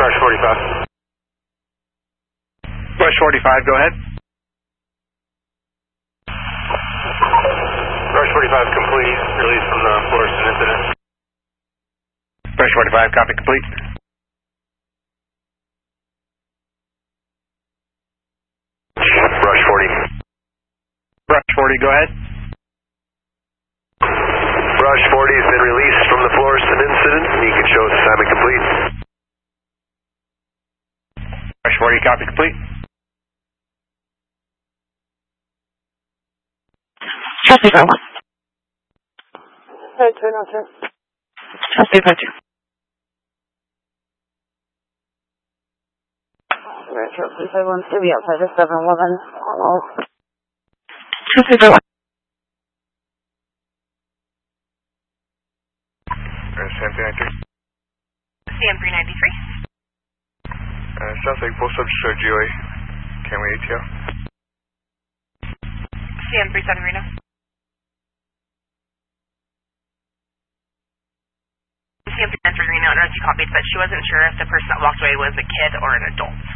Rush 45. Rush 45, go ahead. Rush 45 complete. Release from the Florissant incident. Rush 45, copy complete. Rush 40. Rush 40, go ahead. Rush 40 has been released from the Florissant incident, and you can show us assignment complete. Rush 40, copy complete. Trustee by 1. Hey, 202. Trustee by 2. Right, trustee by 1, to be outside the 7-Eleven. Trustee by 1. CM 393. Sounds like both subjects are GOA. Can we ATO? CM 37 Reno. CM 393 Reno, I don't know if you copied, but she wasn't sure if the person that walked away was a kid or an adult.